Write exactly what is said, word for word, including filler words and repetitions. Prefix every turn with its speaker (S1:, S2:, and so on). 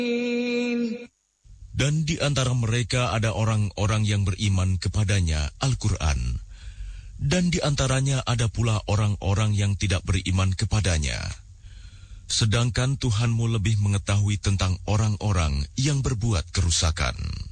S1: Dan di antara mereka ada orang-orang yang beriman kepadanya, Al-Quran. Dan di antaranya ada pula orang-orang yang tidak beriman kepadanya. Sedangkan Tuhanmu lebih mengetahui tentang orang-orang yang berbuat kerusakan.